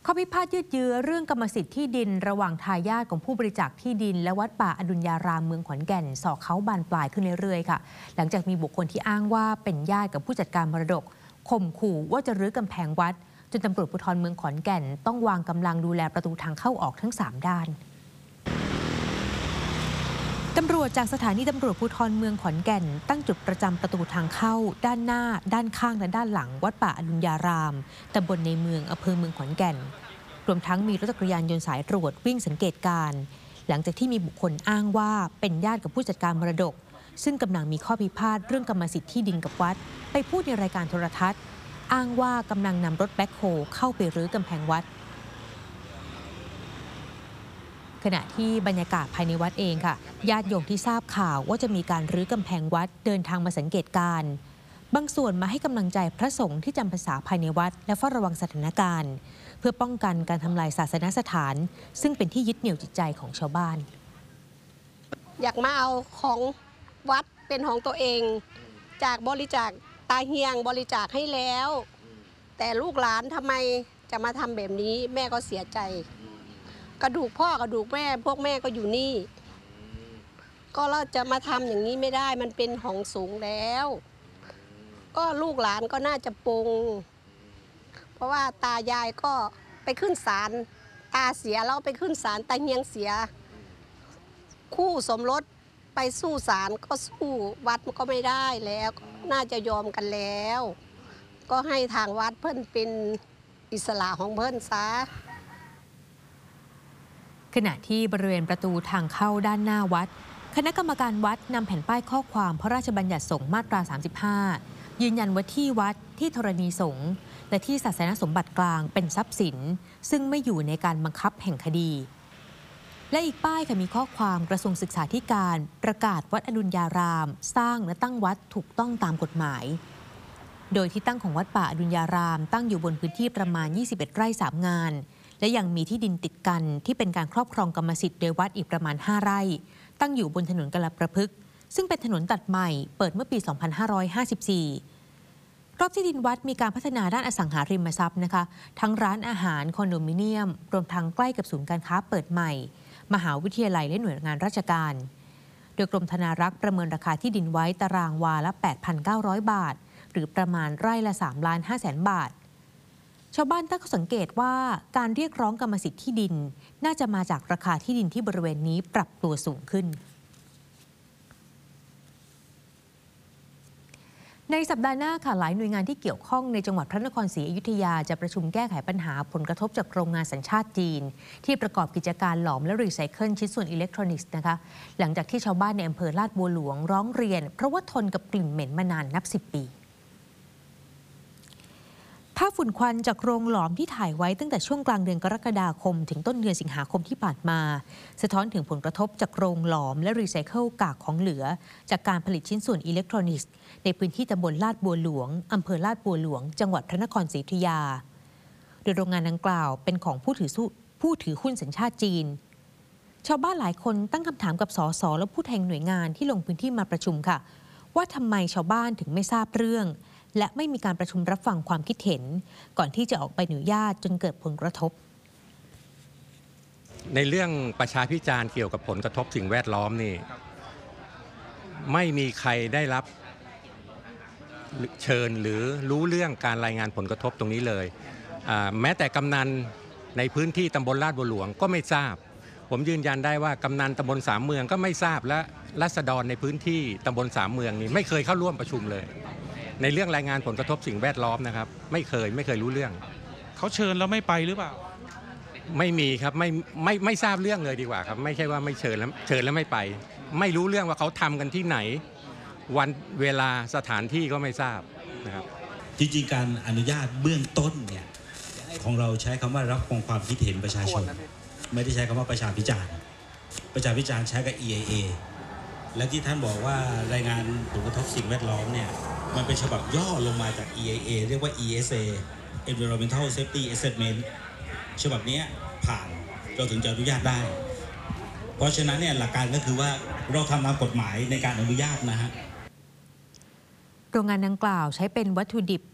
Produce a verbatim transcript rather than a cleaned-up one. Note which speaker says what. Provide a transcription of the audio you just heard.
Speaker 1: ข้อพิพาทยืดเยื้อเรื่องกรรมสิทธิ์ที่ดินระหว่างทายาทของผู้บริจาคที่ดินและวัดป่าอดุลยารามเมืองขอนแก่นสอกเขาบานปลายขึ้นเรื่อยๆค่ะหลังจากมีบุคคลที่อ้างว่าเป็นญาติกับผู้จัดการมรดกข่มขู่ว่าจะรื้อกำแพงวัดจนตำรวจภูธรเมืองขอนแก่นต้องวางกำลังดูแลประตูทางเข้าออกทั้งสามด้านตำรวจจากสถานีตำรวจภูธรเมืองขอนแก่นตั้งจุดประจำประตูทางเข้าด้านหน้าด้านข้างและด้านหลังวัดป่าอดุลยารามตำบลในเมืองอำเภอเมืองขอนแก่นรวมทั้งมีรถจักรยานยนต์สายตรวจวิ่งสังเกตการณ์หลังจากที่มีบุคคลอ้างว่าเป็นญาติกับผู้จัดการมรดกซึ่งกำลังมีข้อพิพาทเรื่องกรรมสิทธิ์ที่ดินกับวัดไปพูดในรายการโทรทัศน์อ้างว่ากำลังนำรถแบ็คโฮเข้าไปรื้อกำแพงวัดขณะที่บรรยากาศภายในวัดเองค่ะญาติโยมที่ทราบข่าวว่าจะมีการรื้อกำแพงวัดเดินทางมาสังเกตการณ์บางส่วนมาให้กำลังใจพระสงฆ์ที่จำพรรษาภายในวัดและเฝ้าระวังสถานการณ์เพื่อป้องกันการทำลายศาสนสถานซึ่งเป็นที่ยึดเหนี่ยวจิตใจของชาวบ้าน
Speaker 2: อยากมาเอาของวัดเป็นของตัวเองจากบริจาคตาเฮียงบริจาคให้แล้วแต่ลูกหลานทำไมจะมาทำแบบนี้แม่ก็เสียใจกระดูกพ่อกระดูกแม่พวกแม่ก็อยู่นี่ก็เราจะมาทำอย่างนี้ไม่ได้มันเป็นของสูงแล้วก็ลูกหลานก็น่าจะปรงเพราะว่าตายายก็ไปขึ้นศาลตาเสียแล้วไปขึ้นศาลตาเฮียงเสียคู่สมรสไปสู้ศาลก็สู้วัดมันก็ไม่ได้แล้วน่าจะยอมกันแล้วก็ให้ทางวัดเพิ่นเป็นอิสระของเพิ่นซะ
Speaker 1: ขณะที่บริเวณประตูทางเข้าด้านหน้าวัดคณะกรรมการวัดนำแผ่นป้ายข้อความพระราชบัญญัติสงฆ์มาตราสามสิบห้ายืนยันว่าที่วัดที่ธรณีสงฆ์และที่ศาสนสมบัติกลางเป็นทรัพย์สินซึ่งไม่อยู่ในการบังคับแห่งคดีและอีกป้ายค่ะมีข้อความกระทรวงศึกษาธิการประกาศวัดอดุลยารามสร้างและตั้งวัดถูกต้องตามกฎหมายโดยที่ตั้งของวัดป่าอดุลยารามตั้งอยู่บนพื้นที่ประมาณยี่สิบเอ็ดไร่สามงานและยังมีที่ดินติดกันที่เป็นการครอบครองกรรมสิทธิ์โดยวัดอีกประมาณห้าไร่ตั้งอยู่บนถนนกลประพฤกษ์ซึ่งเป็นถนนตัดใหม่เปิดเมื่อปีสองพันห้าร้อยห้าสิบสี่รอบที่ดินวัดมีการพัฒนาด้านอสังหาริมทรัพย์นะคะทั้งร้านอาหารคอนโดมิเนียมรวมทั้งใกล้กับศูนย์การค้าเปิดใหม่มหาวิทยาลัยและหน่วยงานราชการโดยกรมธนารักษ์ประเมินราคาที่ดินไว้ตารางวาละ แปดพันเก้าร้อย บาทหรือประมาณไร่ละ สามล้านห้าแสน บาทชาวบ้านตั้งข้อสังเกตว่าการเรียกร้องกรรมสิทธิ์ที่ดินน่าจะมาจากราคาที่ดินที่บริเวณนี้ปรับตัวสูงขึ้นในสัปดาห์หน้าค่ะหลายหน่วยงานที่เกี่ยวข้องในจังหวัดพระนครศรีอยุธยาจะประชุมแก้ไขปัญหาผลกระทบจากโรงงานสัญชาติจีนที่ประกอบกิจการหลอมและรีไซเคิลชิ้นส่วนอิเล็กทรอนิกส์นะคะหลังจากที่ชาวบ้านในอำเภอลาดบัวหลวงร้องเรียนเพราะว่าทนกับกลิ่นเหม็นมานานนับสิบปีภาพฝุ่นควันจากโรงหลอมที่ถ่ายไว้ตั้งแต่ช่วงกลางเดือนกรกฎาคมถึงต้นเดือนสิงหาคมที่ผ่านมาสะท้อนถึงผลกระทบจากโรงหลอมและรีไซเคิลกากของเหลือจากการผลิตชิ้นส่วนอิเล็กทรอนิกส์ในพื้นที่ตำบลลาดบัวหลวงอำเภอลาดบัวหลวงจังหวัดพระนครศรีอยุธยาโดยโรงงานดังกล่าวเป็นของผู้ถือผู้ถือหุ้นสัญชาติจีนชาวบ้านหลายคนตั้งคำถามกับสสและผู้แทนหน่วยงานที่ลงพื้นที่มาประชุมค่ะว่าทำไมชาวบ้านถึงไม่ทราบเรื่องและไม่มีการประชุมรับฟังความคิดเห็นก่อนที่จะออกใบอนุญาตจนเกิดผลกระทบ
Speaker 3: ในเรื่องประชาพิจารณ์เกี่ยวกับผลกระทบสิ่งแวดล้อมนี่ไม่มีใครได้รับเชิญหรือรู้เรื่องการรายงานผลกระทบตรงนี้เลยแม้แต่กำนันในพื้นที่ตำบลลาดบัวหลวงก็ไม่ทราบผมยืนยันได้ว่ากำนันตำบลสามเมืองก็ไม่ทราบและราษฎรในพื้นที่ตำบลสามเมืองนี้ไม่เคยเข้าร่วมประชุมเลยในเรื่องรายงานผลกระทบสิ่งแวดล้อมนะครับไม่เคยไม่เคยรู้เรื่อง
Speaker 4: เขาเชิญแล้วไม่ไปหรือเปล่า
Speaker 3: ไม่มีครับไม่ไม่ไม่ทราบเรื่องเลยดีกว่าครับไม่ใช่ว่าไม่เชิญแล้วเชิญแล้วไม่ไปไม่รู้เรื่องว่าเขาทำกันที่ไหนวันเวลาสถานที่ก็ไม่ทราบนะครับ
Speaker 5: จริงๆการอนุญาตเบื้องต้นเนี่ยของเราใช้คำว่ารับฟังความคิดเห็นประชาชนไม่ได้ใช้คำว่าประชาพิจารณ์ประชาพิจารณ์ใช้กับ อี ไอ เอ และที่ท่านบอกว่ารายงานผลกระทบสิ่งแวดล้อมเนี่ยมันเป็นฉบับย่อลงมาจาก อี ไอ เอ เรียกว่า อี เอส เอ Environmental Safety Assessment ฉบับนี้ผ่านเราถึงจะอนุญาตได้เพราะฉะนั้นเนี่ยหลักการก็คือว่าเราทำตามกฎหมายในการอนุญาตนะฮะ
Speaker 1: โรงงานดังกล่าวใช้เป็นวัตถุดิบ